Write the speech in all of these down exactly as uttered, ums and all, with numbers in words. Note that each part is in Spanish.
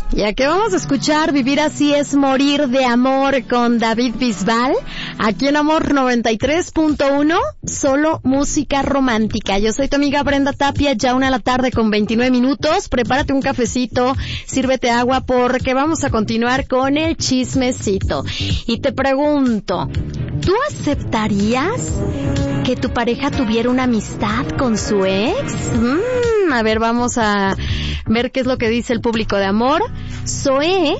Ya que vamos a escuchar Vivir así es morir de amor con David Bisbal, aquí en Amor noventa y tres punto uno, solo música romántica. Yo soy tu amiga Brenda Tapia, ya una de la tarde con veintinueve minutos. Prepárate un cafecito, sírvete agua porque vamos a continuar con el chismecito. Y te pregunto, ¿tú aceptarías que tu pareja tuviera una amistad con su ex? Mm, a ver, vamos a ver qué es lo que dice el público de Amor. Zoe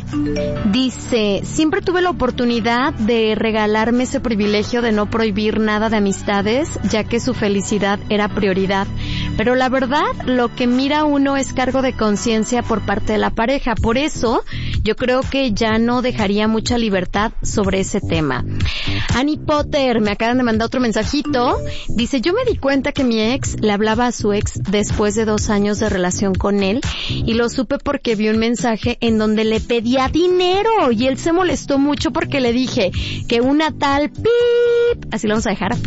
dice, siempre tuve la oportunidad de regalarme ese privilegio de no prohibir nada de amistades, ya que su felicidad era prioridad. Pero la verdad, lo que mira uno es cargo de conciencia por parte de la pareja. Por eso, yo creo que ya no dejaría mucha libertad sobre ese tema. Annie Potter, me acaban de mandar otro mensajito. Dice, yo me di cuenta que mi ex le hablaba a su ex después de dos años de relación con él, y lo supe porque vi un mensaje en donde le pedía dinero, y él se molestó mucho porque le dije que una tal pip, así lo vamos a dejar,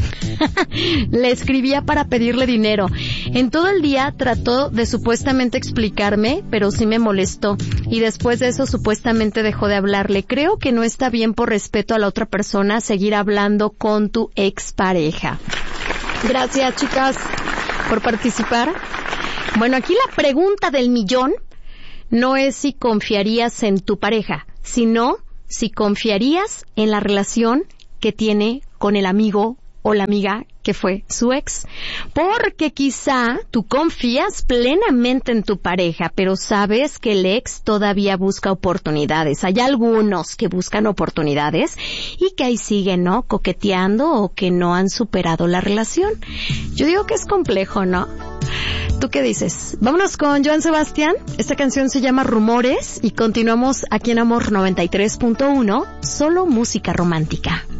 le escribía para pedirle dinero. En todo el día trató de supuestamente explicarme, pero sí me molestó, y después de eso supuestamente dejó de hablarle. Creo que no está bien, por respeto a la otra persona, seguir hablando con tu expareja. Gracias, chicas, por participar. Bueno, aquí la pregunta del millón no es si confiarías en tu pareja, sino si confiarías en la relación que tiene con el amigo o la amiga que fue su ex. Porque quizá tú confías plenamente en tu pareja, pero sabes que el ex todavía busca oportunidades. Hay algunos que buscan oportunidades y que ahí siguen, ¿no?, coqueteando, o que no han superado la relación. Yo digo que es complejo, ¿no? ¿Tú qué dices? Vámonos con Joan Sebastián. Esta canción se llama Rumores y continuamos aquí en Amor noventa y tres punto uno, solo música romántica.